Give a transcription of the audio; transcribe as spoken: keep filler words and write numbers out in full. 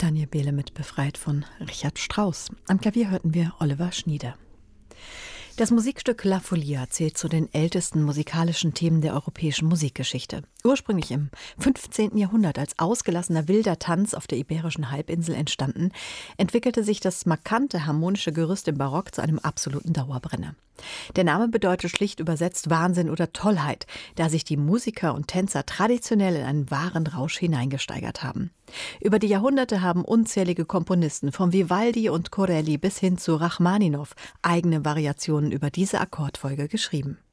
Tanja Behle mit Befreit von Richard Strauss. Am Klavier hörten wir Oliver Schnieder. Das Musikstück La Folia zählt zu den ältesten musikalischen Themen der europäischen Musikgeschichte. Ursprünglich im fünfzehnten Jahrhundert als ausgelassener wilder Tanz auf der Iberischen Halbinsel entstanden, entwickelte sich das markante harmonische Gerüst im Barock zu einem absoluten Dauerbrenner. Der Name bedeutet schlicht übersetzt Wahnsinn oder Tollheit, da sich die Musiker und Tänzer traditionell in einen wahren Rausch hineingesteigert haben. Über die Jahrhunderte haben unzählige Komponisten von Vivaldi und Corelli bis hin zu Rachmaninow eigene Variationen über diese Akkordfolge geschrieben.